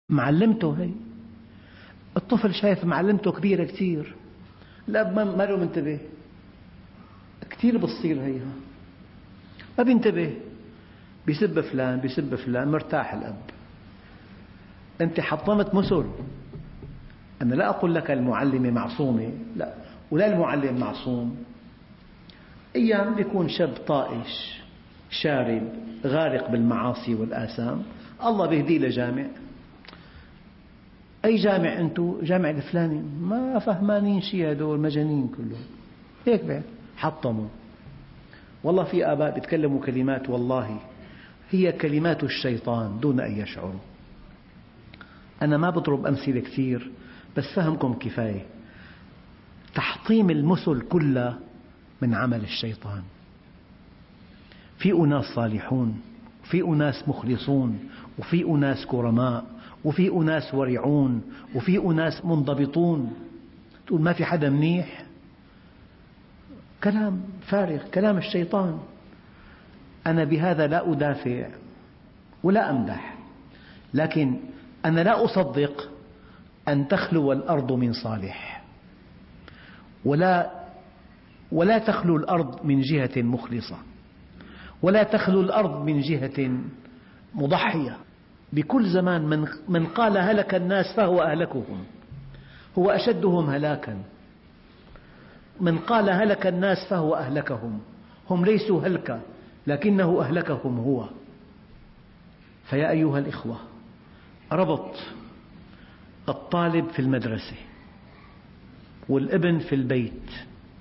معلمته هي. الطفل شايف معلمته كبيرة كتير، الأب ما له منتبه. كتير بتصير هي، ما بينتبه، بيسب فلان بيسب فلان، مرتاح الأب. أنت حطمت مثل. أنا لا أقول لك المعلمة معصومة، لا، ولا المعلم معصوم. أيام بيكون شاب طائش شارب غارق بالمعاصي والآثام، الله بيهديه لجامع. أي جامع أنتم؟ جامع الفلاني، ما فهمانين شيء، هذول مجانين كلهم. هيك بعد حطموا. والله في آباء بيتكلموا كلمات والله هي كلمات الشيطان دون أن يشعروا. أنا ما بضرب أمثلة كثير، بس فهمكم كفاية. تحطيم المثل كلها من عمل الشيطان. في أناس صالحون، وفي أناس مخلصون، وفي أناس كرماء، وفي أناس ورعون، وفي أناس منضبطون. تقول ما في حدا منيح؟ كلام فارغ، كلام الشيطان. أنا بهذا لا أدافع ولا أمدح، لكن أنا لا أصدق أن تخلو الأرض من صالح، ولا تخلو الأرض من جهة مخلصة، ولا تخلو الأرض من جهة مضحية. بكل زمان من قال هلك الناس فهو أهلكهم، هو أشدهم هلاكا. من قال هلك الناس فهو أهلكهم، هم ليسوا هلكا لكنه أهلكهم هو. فيا أيها الإخوة، ربط الطالب في المدرسة والابن في البيت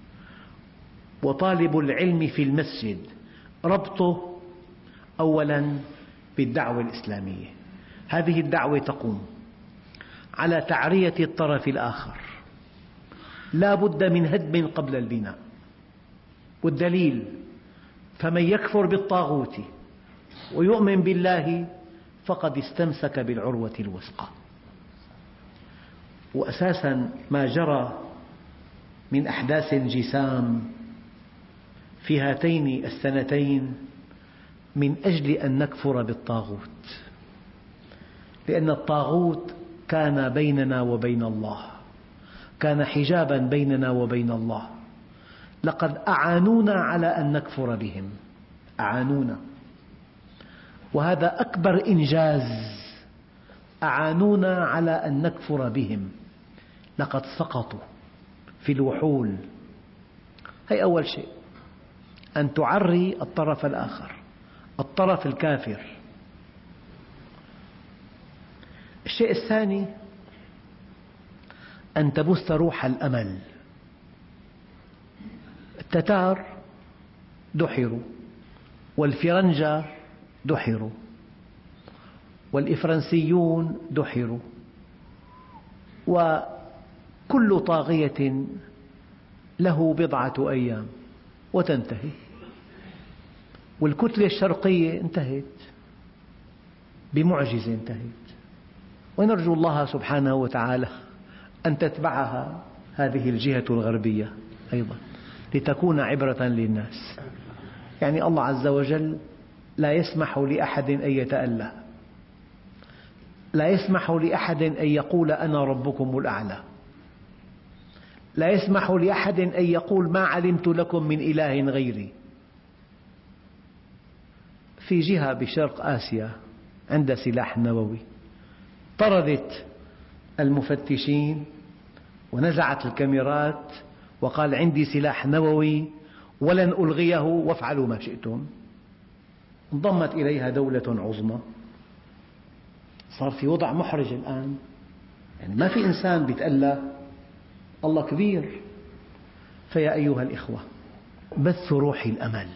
وطالب العلم في المسجد، ربطه أولا بالدعوة الإسلامية. هذه الدعوة تقوم على تعرية الطرف الآخر، لا بد من هدم قبل البناء. والدليل: فمن يكفر بالطاغوت ويؤمن بالله فقد استمسك بالعروة الوثقى. وأساسا ما جرى من أحداث جسام في هاتين السنتين من أجل أن نكفر بالطاغوت، لأن الطاغوت كان بيننا وبين الله، كان حجابا بيننا وبين الله. لقد أعانونا على أن نكفر بهم، أعانونا، وهذا أكبر إنجاز. أعانونا على أن نكفر بهم، لقد سقطوا في الوحول. هي أول شيء، أن تعري الطرف الآخر، الطرف الكافر. الشيء الثاني أن تبث روح الأمل. التتار دحروا، والفرنجة دحروا، والإفرنسيون دحروا، وكل طاغية له بضعة أيام وتنتهي. والكتلة الشرقية انتهت بمعجزة، انتهت. ونرجو الله سبحانه وتعالى أن تتبعها هذه الجهة الغربية أيضا لتكون عبرة للناس. يعني الله عز وجل لا يسمح لأحد أن يتأله، لا يسمح لأحد أن يقول أنا ربكم الأعلى، لا يسمح لأحد أن يقول ما علمت لكم من إله غيري. في جهة بشرق آسيا عندها سلاح نووي، طردت المفتشين ونزعت الكاميرات وقال عندي سلاح نووي ولن ألغيه وافعلوا ما شئتم. انضمت إليها دولة عظمى، صار في وضع محرج الآن. يعني ما في إنسان بيتألى، الله كبير. فيا أيها الإخوة، بث روح الأمل.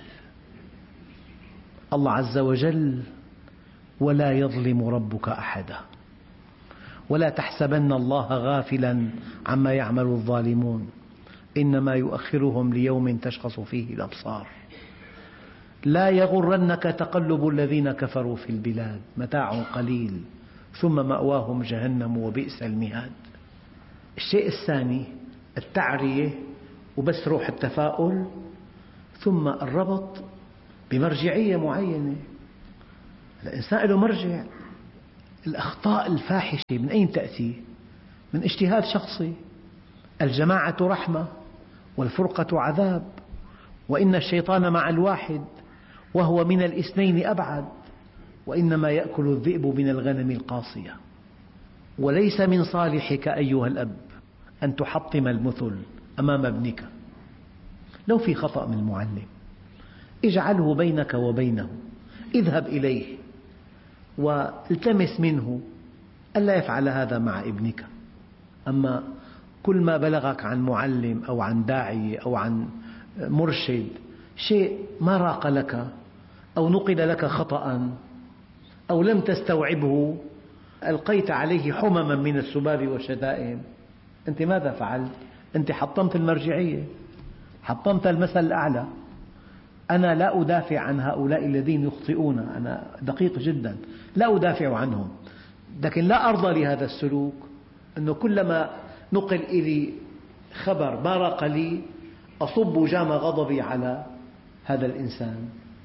الله عز وجل: ولا يظلم ربك أحدا، ولا تحسبن الله غافلا عما يعمل الظالمون، إنما يؤخرهم ليوم تشخص فيه الأبصار. لا يغرنك تقلب الذين كفروا في البلاد، متاع قليل ثم مأواهم جهنم وبئس المهاد. الشيء الثاني التعرية وبث روح التفاؤل، ثم الربط بمرجعية معينة. الإنسان له مرجع، الأخطاء الفاحشة من أين تأتي؟ من اجتهاد شخصي. الجماعة رحمة والفرقة عذاب، وإن الشيطان مع الواحد وهو من الاثنين أبعد، وإنما يأكل الذئب من الغنم القاصية. وليس من صالحك أيها الأب أن تحطم المثل أمام ابنك. لو في خطأ من المعلم اجعله بينك وبينه، اذهب إليه والتمس منه ألا يفعل هذا مع ابنك. أما كل ما بلغك عن معلم أو عن داعية أو عن مرشد شيء ما راق لك أو نقل لك خطأ أو لم تستوعبه، ألقيت عليه حمما من السباب والشتائم، أنت ماذا فعلت؟ أنت حطمت المرجعية، حطمت المثل الأعلى. أنا لا أدافع عن هؤلاء الذين يخطئون، أنا دقيق جدا، لا أدافع عنهم، لكن لا أرضى لهذا السلوك، أنه كلما نقل إلي خبر ما راق لي أصب جام غضبي على هذا الإنسان.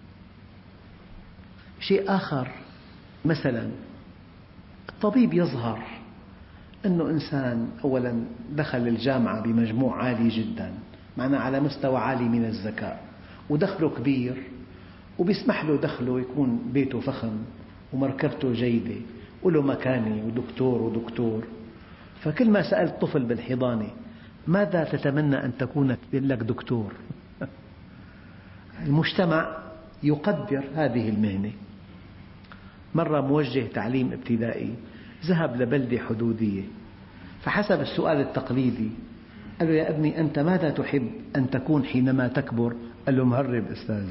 شيء آخر، مثلا الطبيب يظهر أنه إنسان أولا دخل الجامعة بمجموع عالي جدا، معناه على مستوى عالي من الذكاء، ودخله كبير وبيسمح له دخله يكون بيته فخم ومركبته جيدة وله مكانة ودكتور. فكل ما سألت طفل بالحضانة ماذا تتمنى أن تكون؟ يقول لك دكتور. المجتمع يقدر هذه المهنة. مرة موجه تعليم ابتدائي ذهب لبلدة حدودية، فحسب السؤال التقليدي قال له: يا ابني أنت ماذا تحب أن تكون حينما تكبر؟ قال له: مهرب أستاذ.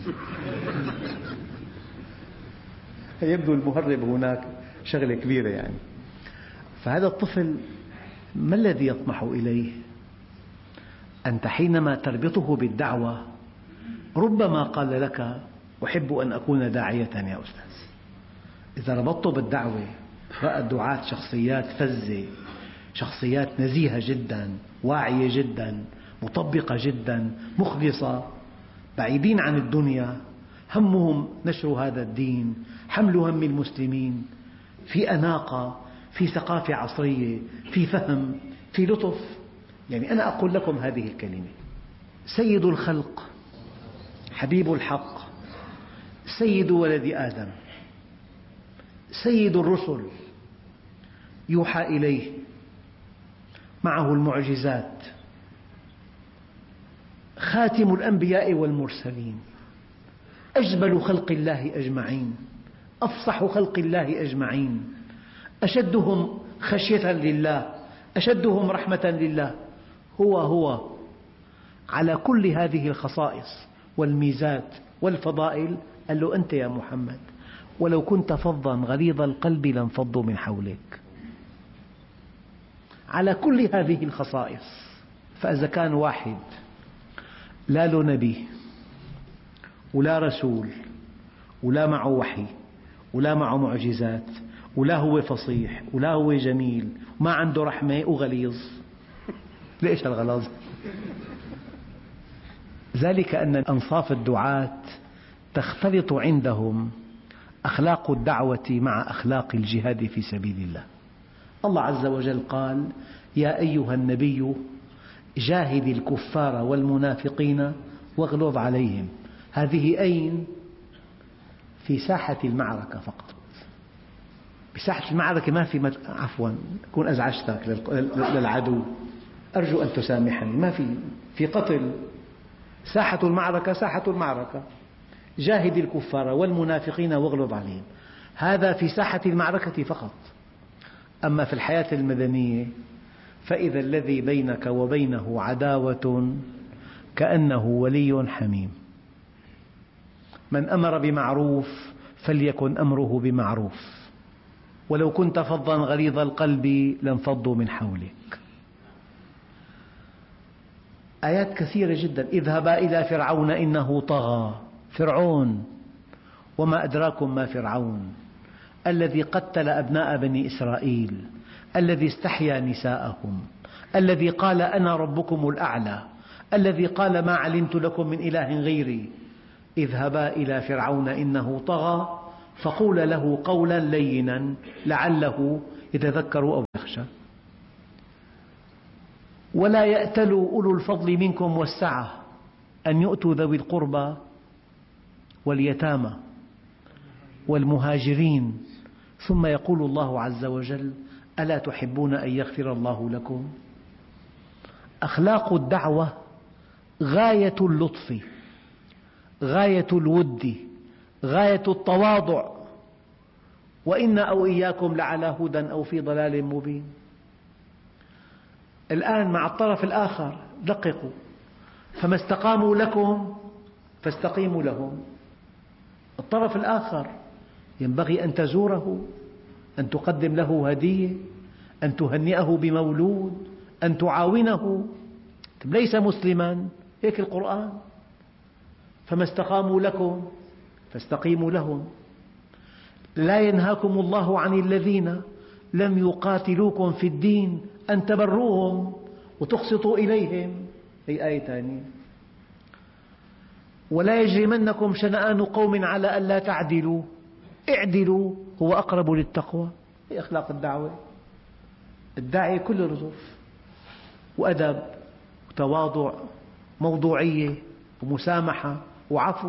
يبدو المهرب هناك شغلة كبيرة يعني. فهذا الطفل ما الذي يطمح إليه؟ أنت حينما تربطه بالدعوة ربما قال لك: أحب أن أكون داعية يا أستاذ. إذا ربطته بالدعوة رأى الدعاة شخصيات فذة، شخصيات نزيهة جدا، واعية جدا، مطبقة جدا، مخلصة، بعيدين عن الدنيا، همهم نشر هذا الدين، حمل هم المسلمين، في أناقة، في ثقافة عصرية، في فهم، في لطف. يعني أنا أقول لكم هذه الكلمة: سيد الخلق، حبيب الحق، سيد ولد آدم، سيد الرسل، يوحى إليه، معه المعجزات، خاتم الأنبياء والمرسلين، أجمل خلق الله أجمعين، أفصح خلق الله أجمعين، أشدهم خشية لله، أشدهم رحمة لله، هو على كل هذه الخصائص والميزات والفضائل. قال له: أنت يا محمد ولو كنت فظا غليظ القلب لانفضوا من حولك، على كل هذه الخصائص. فإذا كان واحد لا له نبي ولا رسول ولا معه وحي ولا معه معجزات ولا هو فصيح ولا هو جميل وما عنده رحمة وغليظ، ليش الغلظ؟ ذلك أن أنصاف الدعاة تختلط عندهم أخلاق الدعوة مع أخلاق الجهاد في سبيل الله. الله عز وجل قال: يا أيها النبي جاهد الكفار والمنافقين واغلظ عليهم. هذه أين؟ في ساحة المعركة فقط. بساحة المعركة ما في عفوا كون أزعجتك للعدو، أرجو أن تسامحني، ما في قتل. ساحة المعركة ساحة المعركة، جاهد الكفار والمنافقين واغلظ عليهم، هذا في ساحة المعركة فقط. أما في الحياة المدنية فإذا الذي بينك وبينه عداوة كأنه ولي حميم. من أمر بمعروف فليكن أمره بمعروف، ولو كنت فظا غليظ القلب لانفضوا من حولك. آيات كثيرة جدا: اذهبا إلى فرعون إنه طغى. فرعون، وما أدراكم ما فرعون، الذي قتل أبناء بني إسرائيل، الذي استحيا نساءهم، الذي قال أنا ربكم الأعلى، الذي قال ما علمت لكم من إله غيري. اذهبا إلى فرعون إنه طغى فقول له قولا لينا لعله يتذكر أو يخشى. ولا يأتلوا أولو الفضل منكم والسعة أن يؤتوا ذوي القربى واليتامى والمهاجرين. ثم يقول الله عز وجل: ألا تحبون أن يغفر الله لكم؟ أخلاق الدعوة غاية اللطف، غاية الود، غاية التواضع، وإن أو إياكم لعلى هدى أو في ضلال مبين. الآن مع الطرف الآخر دققوا: فما استقاموا لكم فاستقيموا لهم. الطرف الآخر ينبغي أن تزوره، أن تقدم له هدية، أن تهنئه بمولود، أن تعاونه. ليس مسلما، هيك القرآن: فما استقاموا لكم فاستقيموا لهم. لا ينهاكم الله عن الذين لم يقاتلوكم في الدين أن تبروهم وتقسطوا إليهم. هي آية ثانية: ولا يجرمنكم شنآن قوم على ألا تعدلوا اعدلوا هو أقرب للتقوى. هي أخلاق الدعوة. الداعية كله لطف وأدب وتواضع، موضوعية ومسامحة وعفو.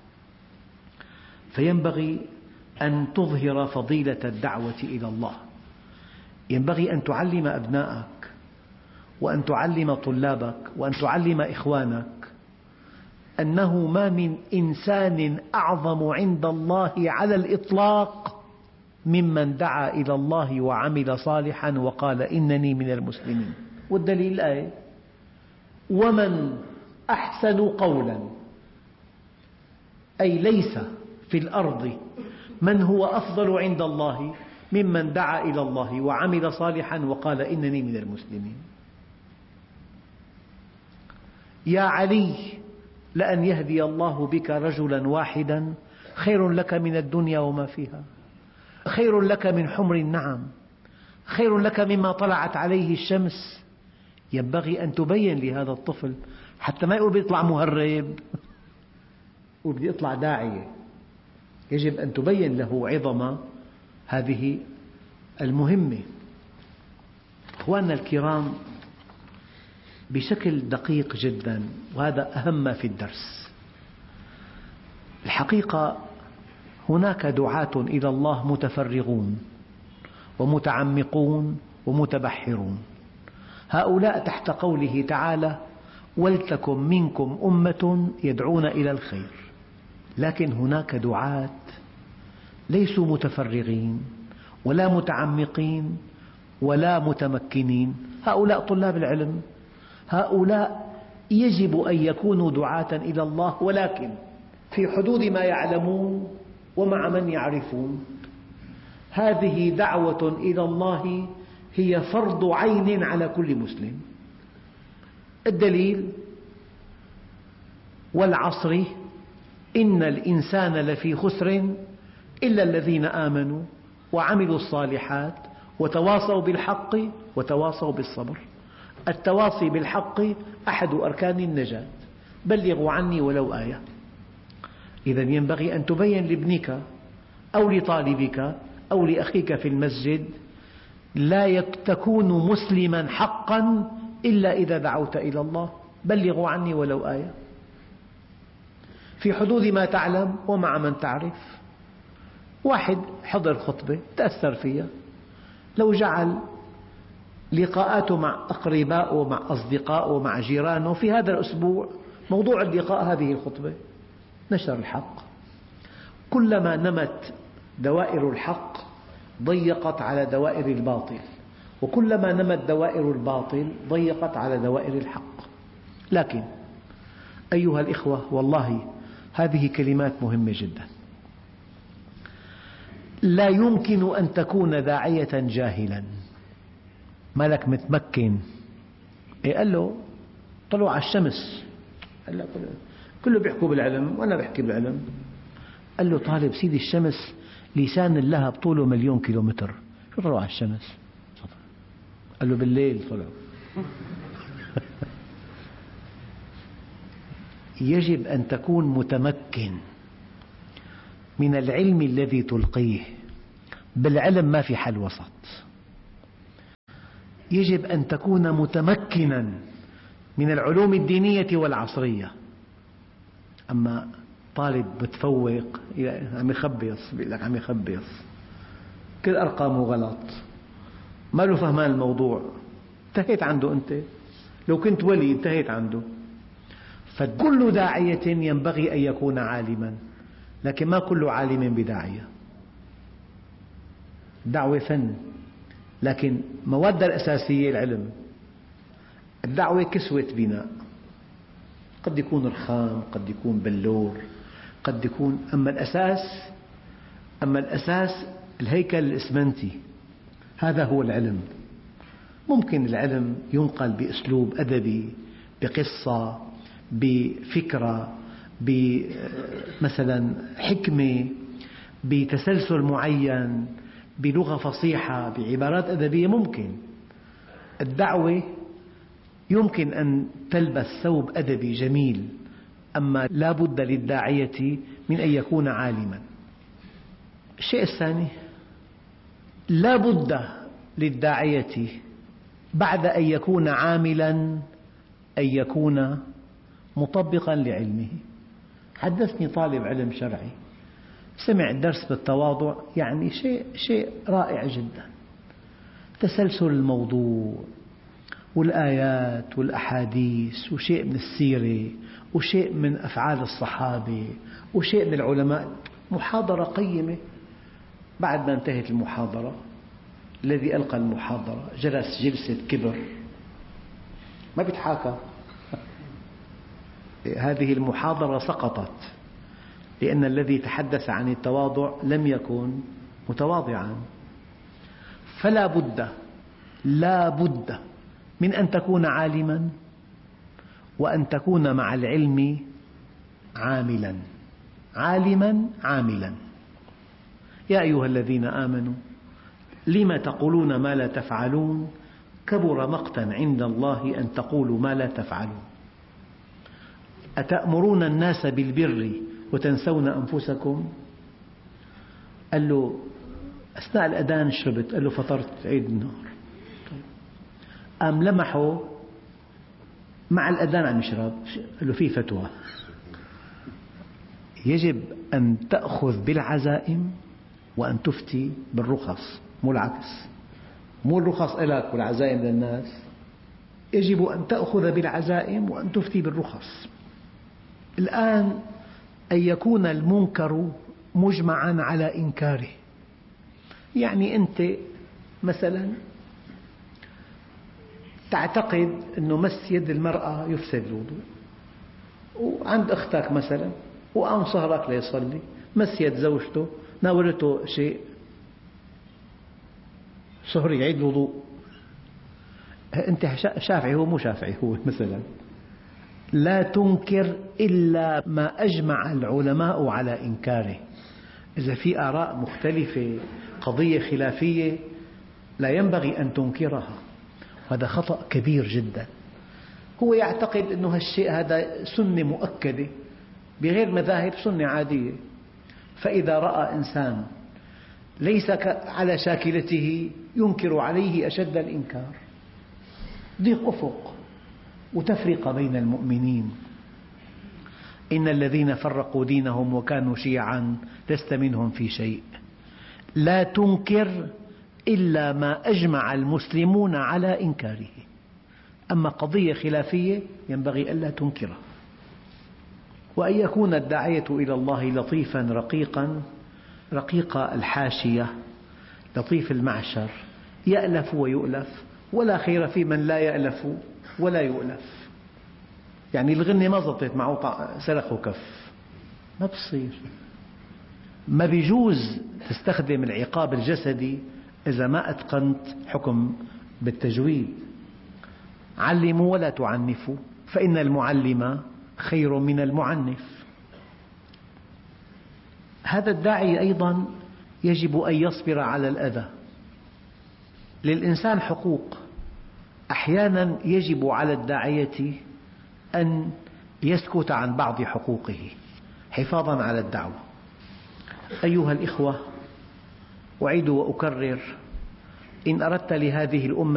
فينبغي أن تظهر فضيلة الدعوة إلى الله. ينبغي أن تعلم أبنائك وأن تعلم طلابك وأن تعلم إخوانك أنه ما من إنسان أعظم عند الله على الإطلاق ممن دعا إلى الله وعمل صالحا وقال إنني من المسلمين. والدليل الآية: ومن أحسن قولا، أي ليس في الأرض من هو أفضل عند الله ممن دعا إلى الله وعمل صالحا وقال إنني من المسلمين. يا علي لأن يهدي الله بك رجلا واحدا خير لك من الدنيا وما فيها، خير لك من حمر النعم، خير لك مما طلعت عليه الشمس. ينبغي أن تبين لهذا الطفل حتى ما يقول بدي أطلع مهرب، يقول بدي أطلع داعية. يجب أن تبين له عظم هذه المهمة. أخواننا الكرام، بشكل دقيق جدا، وهذا أهم ما في الدرس، الحقيقة هناك دعاة إلى الله متفرغون ومتعمقون ومتبحرون. هؤلاء تحت قوله تعالى: ولتكن منكم أمة يدعون إلى الخير. لكن هناك دعاة ليسوا متفرغين ولا متعمقين ولا متمكنين. هؤلاء طلاب العلم، هؤلاء يجب أن يكونوا دعاة إلى الله، ولكن في حدود ما يعلمون ومع من يعرفون. هذه دعوة إلى الله هي فرض عين على كل مسلم. الدليل: والعصر إن الإنسان لفي خسر إلا الذين آمنوا وعملوا الصالحات وتواصوا بالحق وتواصوا بالصبر. التواصي بالحق أحد أركان النجاة. بلغوا عني ولو آية. إذا ينبغي أن تبين لابنك أو لطالبك أو لأخيك في المسجد: لا تكون مسلما حقا إلا إذا دعوت إلى الله. بلغوا عني ولو آية، في حدود ما تعلم ومع من تعرف. واحد حضر خطبة تأثر فيها، لو جعل لقاءاته مع أقربائه مع أصدقائه مع جيرانه في هذا الأسبوع موضوع اللقاء هذه الخطبة، نشر الحق. كلما نمت دوائر الحق ضيقت على دوائر الباطل، وكلما نمت دوائر الباطل ضيقت على دوائر الحق. لكن أيها الإخوة، والله هذه كلمات مهمة جدا. لا يمكن أن تكون داعية جاهلا، ما لك متمكن. قال له: طلعوا على الشمس. قال له: كله بيحكوا بالعلم وأنا بحكي بالعلم. قال له: طالب سيدي الشمس لسان اللهب طوله 1,000,000 كيلومتر، شو طلعوا على الشمس؟ قال له: بالليل طلعوا. يجب أن تكون متمكن. من العلم الذي تلقيه. بالعلم ما في حل وسط، يجب أن تكون متمكنا من العلوم الدينية والعصرية. أما طالب متفوق عم يخبص، بيقول لك عم يخبص، كل أرقامه غلط، ما له فهمان الموضوع، انتهيت عنده أنت. لو كنت ولي انتهيت عنده. فكل داعية ينبغي أن يكون عالما، لكن ما كل عالم بداعية. الدعوة فن، لكن موادها الأساسية العلم. الدعوة كسوة بناء، قد يكون رخام، قد يكون بلور، قد يكون، أما الأساس الهيكل الإسمنتي، هذا هو العلم. ممكن العلم ينقل بأسلوب أدبي، بقصة، بفكرة، مثلا حكمة، بتسلسل معين، بلغة فصيحة، بعبارات أدبية. ممكن الدعوة يمكن أن تلبس ثوب أدبي جميل، أما لا بد للداعية من أن يكون عالما. الشيء الثاني، لا بد للداعية بعد أن يكون عاملا أن يكون مطبقا لعلمه. حدثني طالب علم شرعي سمع الدرس بالتواضع، يعني شيء رائع جدا، تسلسل الموضوع والآيات والأحاديث وشيء من السيرة وشيء من أفعال الصحابة وشيء من العلماء، محاضرة قيمة. بعد ما انتهت المحاضرة الذي ألقى المحاضرة جلس جلسة كبر، ما بيتحاكى. هذه المحاضرة سقطت لأن الذي تحدث عن التواضع لم يكن متواضعا. لا بد من أن تكون عالما وأن تكون مع العلم عاملا. يا أيها الذين آمنوا لم تقولون ما لا تفعلون كبر مقتا عند الله أن تقولوا ما لا تفعلون. أتأمرون الناس بالبر وتنسون أنفسكم. قال له أثناء الأذان شربت، قال له فطرت عيد النهار. قام لمحه مع الأذان عم يشرب، قال له في فتوى، يجب أن تأخذ بالعزائم وأن تفتي بالرخص، مو العكس. مو الرخص لك والعزائم للناس، يجب أن تأخذ بالعزائم وأن تفتي بالرخص. الآن أن يكون المنكر مجمعا على إنكاره، يعني أنت مثلا تعتقد أن مس يد المرأة يفسد الوضوء، وعند أختك مثلا وقام سهرك ليصلي مس يد زوجته، ناولته شيء، سهر يعيد الوضوء. أنت شافعي، هو مو شافعي، هو مثلا لا تنكر إلا ما أجمع العلماء على إنكاره. إذا في آراء مختلفة، قضية خلافية، لا ينبغي أن تنكرها، هذا خطأ كبير جدا. هو يعتقد أن هالشيء هذا سنة مؤكدة، بغير مذاهب سنة عادية. فإذا رأى إنسان ليس على شاكلته ينكر عليه أشد الإنكار. ضيق أفق وتفرقة بين المؤمنين. إن الذين فرقوا دينهم وكانوا شيعا لست منهم في شيء. لا تنكر إلا ما أجمع المسلمون على إنكاره، أما قضية خلافية ينبغي ألا تنكرها. وأن يكون الداعية إلى الله لطيفا رقيقا، رقيق الحاشية، لطيف المعشر، يألف ويؤلف، ولا خير في من لا يألف ولا يؤلف. يعني الغنة ما زبطت معه سلخ وكف، ما بصير. ما بيجوز تستخدم العقاب الجسدي إذا ما أتقنت حكم بالتجويد. علموا ولا تعنفوا، فإن المعلم خير من المعنف. هذا الداعي أيضا يجب أن يصبر على الأذى. للإنسان حقوق، أحيانا يجب على الداعية أن يسكت عن بعض حقوقه حفاظا على الدعوة. أيها الإخوة، أعيد وأكرر: إن أردت لهذه الأمة